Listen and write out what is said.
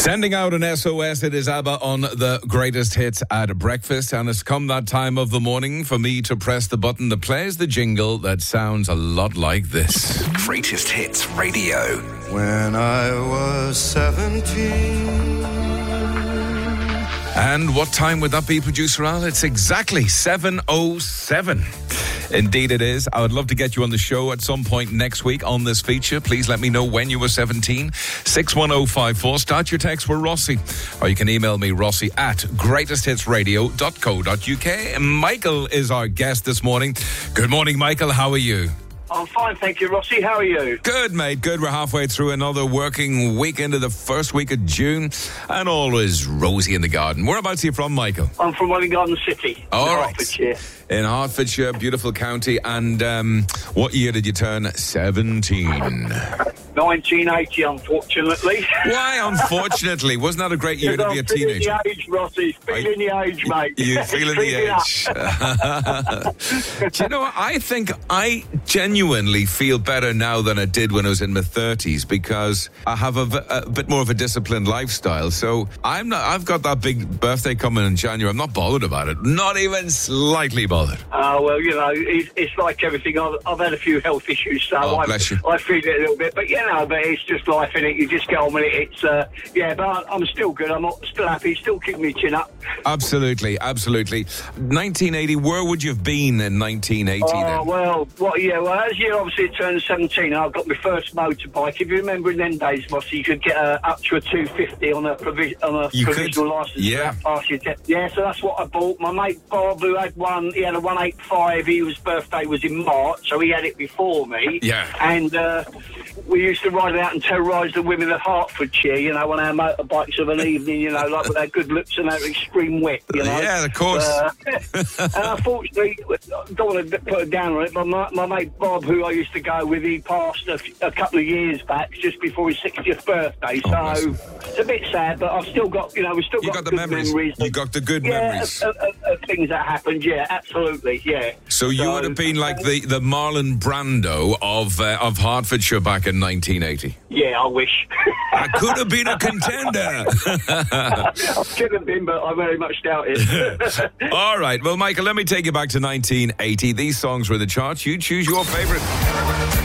Sending out an SOS, it is ABBA on the greatest hits at breakfast, and it's come that time of the morning for me to press the button that plays the jingle that sounds a lot like this. Greatest Hits Radio. When I was 17. And what time would that be, Producer Al? It's exactly 7:07. Indeed it is. I would love to get you on the show at some point next week on this feature. Please let me know when you were 17. 61054. Start your text with Rossi. Or you can email me, Rossi at greatesthitsradio.co.uk. Michael is our guest this morning. Good morning, Michael. How are you? I'm fine, thank you, Rossi. How are you? Good, mate. Good. We're halfway through another working week into the first week of June, and all is rosy in the garden. Whereabouts are you from, Michael? I'm from Welling Garden City, Hertfordshire. In Hertfordshire, beautiful county. And what year did you turn 17? 1980, unfortunately. Why, unfortunately? Wasn't that a great year to be a teenager? I'm feeling the age, Rossi. Feeling the age, mate. You're feeling the age. Do you know what? I think I genuinely feel better now than I did when I was in my 30s, because I have a bit more of a disciplined lifestyle. So I've got that big birthday coming in January. I'm not bothered about it. Not even slightly bothered. Well, you know, it's like everything. I've had a few health issues, so I feel it a little bit. But, but it's just life, innit? You just get on with it. It's, but I'm still good. I'm still happy. Still keeping my chin up. Absolutely, absolutely. 1980, where would you have been in 1980 then? Well, as year obviously it turned 17, I got my first motorbike. If you remember in them days, Boss, you could get up to a 250 on a provisional license. Yeah. Yeah, so that's what I bought. My mate Bob, who had one, he had a 185. His birthday was in March, so he had it before me. Yeah. And we used to ride out and terrorise the women of Hertfordshire, on our motorbikes of an evening, like with our good looks and our extreme wit, Yeah, of course. And unfortunately, I don't want to put it down on it, but my mate Bob, who I used to go with, he passed a couple of years back, just before his 60th birthday. So it's a bit sad, but I've still got, we've still got the good memories. You got the good memories. Of things that happened. Yeah, absolutely. Yeah. So you would have been like the Marlon Brando of Hertfordshire back in 1980. Yeah, I wish. I could have been a contender. I could have been, but I very much doubt it. All right. Well, Michael, let me take you back to 1980. These songs were the charts. You choose your favourite.